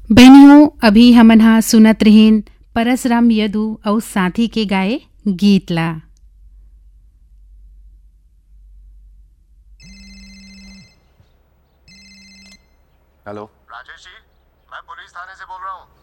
बहनियों, अभी हमन हा सुनत रहीन परसराम यदु और साथी के गाए गीत ला। हेलो राजेश जी, मैं पुलिस थाने से बोल रहा हूँ।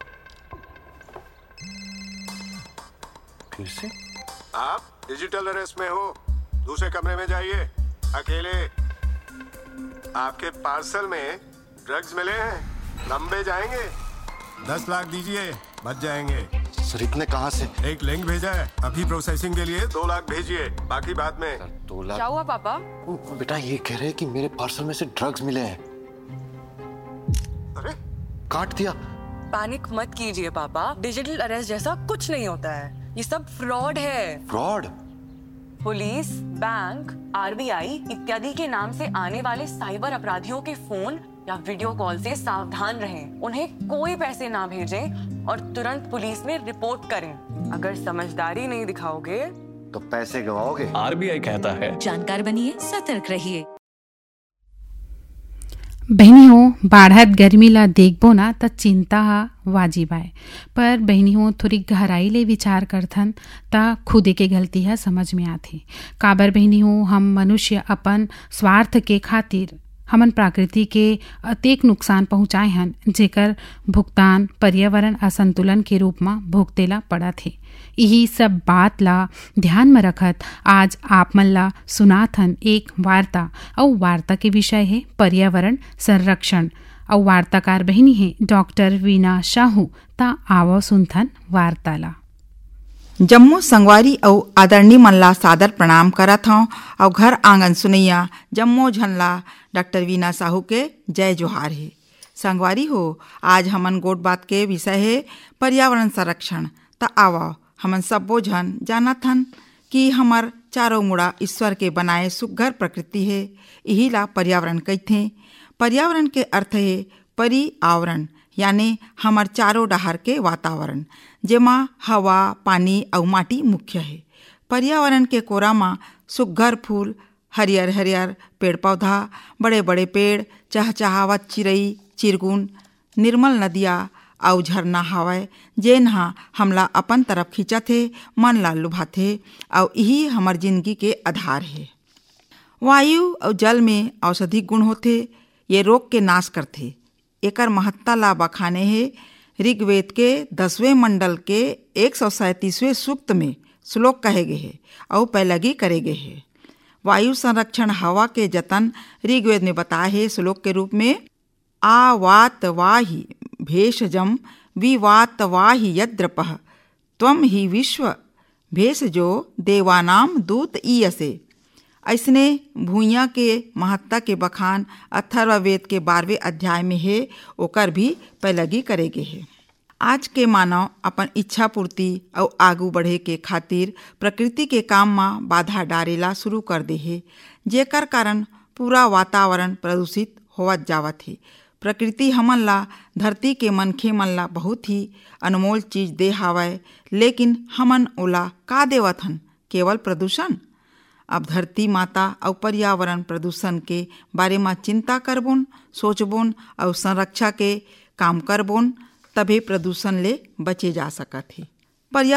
फिर से? आप डिजिटल अरेस्ट में हो। दूसरे कमरे में जाइए, अकेले। आपके पार्सल में ड्रग्स मिले हैं, लंबे जाएंगे। 10 लाख दीजिए, बच जाएंगे। सर इतने कहाँ से? एक लिंक भेजा है, अभी प्रोसेसिंग के लिए 2 लाख भेजिए, बाकी बाद में। 2 लाख? क्या हुआ पापा? बेटा ये कह रहे हैं कि मेरे पार्सल में से ड्रग्स मिले हैं। अरे काट दिया। पैनिक मत कीजिए पापा, डिजिटल अरेस्ट जैसा कुछ नहीं होता है। ये सब फ्रॉड है। फ्रॉड? पुलिस, बैंक, आरबीआई इत्यादि के नाम से आने वाले साइबर अपराधियों के फोन या वीडियो कॉल से सावधान रहें। उन्हें कोई पैसे ना भेजें और तुरंत पुलिस में रिपोर्ट करें। अगर समझदारी नहीं दिखाओगे तो पैसे गवाओगे। आरबीआई कहता है, जानकार बनिए, सतर्क रहिए। बहनियों, बाढ़त गर्मी ला देखबो ना त चिंता हा वाजिब आए, पर बहनियों थोड़ी गहराई ले विचार करथन त खुदे के गलती है समझ में आथे। काबर बहनियों, हम मनुष्य अपन स्वार्थ के खातिर हमन प्रकृति के अतेक नुकसान पहुँचाए हन, जेकर भुगतान पर्यावरण असंतुलन के रूप में भुगतेला पड़त है। यही सब बात ला ध्यान में रखत आज आप मन ला सुनाथन एक वार्ता, और वार्ता के विषय है पर्यावरण संरक्षण, और वार्ताकार बहनी है डॉक्टर वीना साहू। ता आवो सुनथन वार्ता ला। जम्मो संगवारी अउ आदरणीय मन ला सादर प्रणाम करत हूँ और घर आंगन सुनैया जम्मो झन ला डॉक्टर वीना साहू के जय जोहार है। संगवारी हो, आज हमन गोट बात के विषय है पर्यावरण संरक्षण। त आवा हमन सब्बो झन जानत हन कि हमर चारों मुड़ा ईश्वर के बनाए सुघ्घर प्रकृति है, यही ला पर्यावरण कहथे। पर्यावरण के अर्थ है परिआवरण, यानी हमर चारों डहर के वातावरण, जेमा हवा, पानी और माटी मुख्य है। पर्यावरण के कोरा में सुघ्घर फूल, हरियर हरियर पेड़ पौधा, बड़े बड़े पेड़, चहचहावत चिरई चिरगुन, निर्मल नदिया और झरना हवय, जेन हा हमला अपन तरफ खींचत है, मन ला लुभाथे, और यही हमर जिंदगी के आधार है। वायु और जल में औषधि गुण होथे, ये रोग के नाश करथे। एकर महत्ता ला बखाने है ऋग्वेद के 10वें मंडल के 137वें सूक्त में श्लोक कहे गए है और पैलगी करे गए है। वायु संरक्षण हवा के जतन ऋग्वेद में बताए है श्लोक के रूप में, आ वात वाहि भेषजम विवात वाहि यद्रपः त्वम ही विश्व भेषजो देवानाम दूत ईयसे। ऐसने भूइयाँ के महत्ता के बखान अथर्ववेद के 12वें अध्याय में है, ओकर भी पैलगी करेगे है। आज के मानव अपन इच्छा पूर्ति और आगू बढ़े के खातिर प्रकृति के काम में बाधा डारेला शुरू कर दे है, जेकर कारण पूरा वातावरण प्रदूषित होवत जावत है। प्रकृति हमन ला, धरती के मनखे मन ला बहुत ही अनमोल चीज दे हावय, लेकिन हमन ओला का देवत हन? केवल प्रदूषण। अब धरती माता और पर्यावरण प्रदूषण के बारे में चिंता करबोन, सोचबोन और संरक्षा के काम करबोन, तभी प्रदूषण ले बचे जा सकत है।